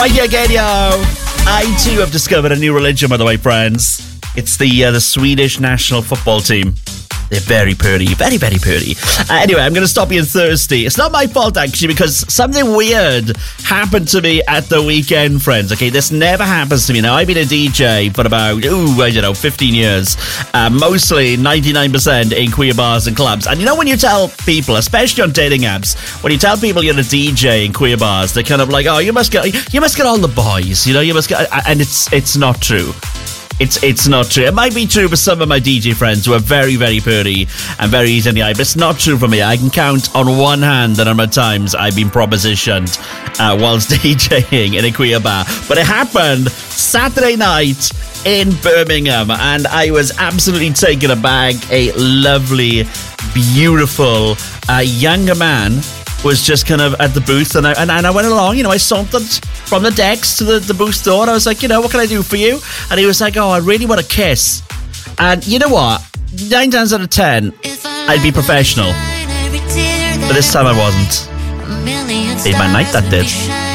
Right here again, yo. I too have discovered a new religion, by the way, friends. It's the Swedish national football team. They're very pretty, very, very pretty. Anyway, I'm going to stop being thirsty. It's not my fault, actually, because something weird happened to me at the weekend, friends. Okay, this never happens to me. Now, I've been a DJ for about, 15 years. Mostly 99% in queer bars and clubs. And you know when you tell people, especially on dating apps, when you tell people you're a DJ in queer bars, they're kind of like, oh, you must get all the boys, you must get... And it's not true. It's not true. It might be true for some of my DJ friends who are very, very pretty and very easy on the eye, but it's not true for me. I can count on one hand the number of times I've been propositioned whilst DJing in a queer bar. But it happened Saturday night in Birmingham, and I was absolutely taken aback. A lovely, beautiful younger man was just kind of at the booth, and I went along, I sauntered from the decks to the booth door, and I was like, what can I do for you? And he was like, oh, I really want a kiss. And you know what? 9 times out of 10, I'd be professional. But this time I wasn't. Made my night, that did.